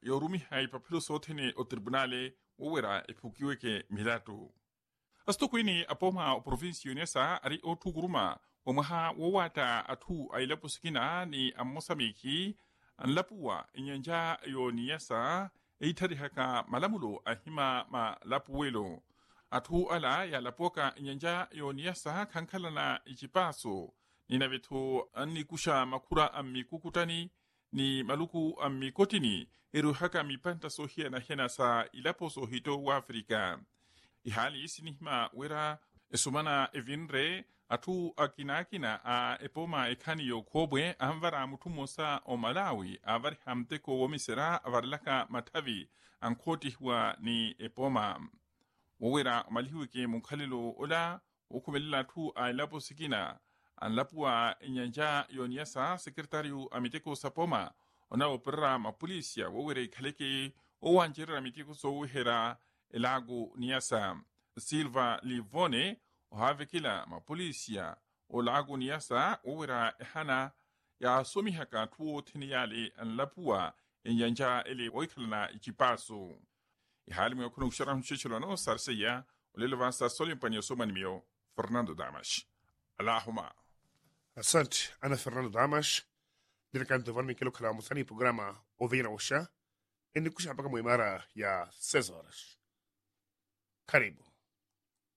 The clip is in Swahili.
yorumi hai papilo sotene o tribunale wowera epukiweke milatu. Asto kwini apoma o provinsi unesa ari o tuguruma omaha wowata atu ay lapu sikina ni Mosamiki an lapuwa inyanja yo niyasa eitari haka malamulo ahima ma lapu welo. Atu ala ya lapoka inyanja yo niyasa kankalana ichipaso ni naveto kusha makura amikukutani ni maluku amikotini eru haka mipanta sohia na hena sa ilapo sohito wa Afrika. Ihali sinihima wera esumana evinre atu akinakina a epoma ekaniyo kobwe anvara mutumosa o Malawi avari hamteko womisera avarlaka matavi ankoti huwa ni epoma. Wawera malihuike mukhalilo ola ukumelila tu a ilapo sikina an lapua inyanja yoniasa sekretariu amiteko sapoma ona opera mapolisia wawere ikhaleke owanjera amiteko sowehera elago niasa. Silva Livone ohavekila mapolisia o lago niasa wawera ehana ya somihaka tuo teniyale an lapua inyanja ele oikalana ichipaso. Ihali mwa kuna ushara mchichilano sarseya ulelevansa solimpanyo somanimio Fernando Damas. Allahumma. Asante ana Fernando Damas direcante van Mikelo kala musani programa Oveina Osha ende kusha mpaka mwimara ya 6 horas. Karibu.